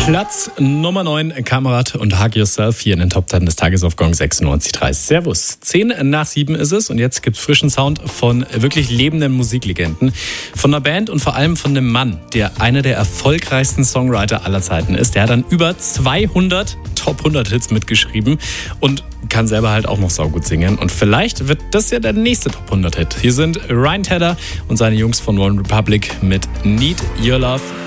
Platz Nummer 9, Kamerad und Hug Yourself hier in den Top 10 des Tages auf Gong 96.3. Servus. 10 nach 7 ist es und jetzt gibt's frischen Sound von wirklich lebenden Musiklegenden. Von einer Band und vor allem von einem Mann, der einer der erfolgreichsten Songwriter aller Zeiten ist. Der hat dann über 200 Top 100 Hits mitgeschrieben und kann selber halt auch noch saugut singen. Und vielleicht wird das ja der nächste Top 100 Hit. Hier sind Ryan Tedder und seine Jungs von One Republic mit Need Your Love.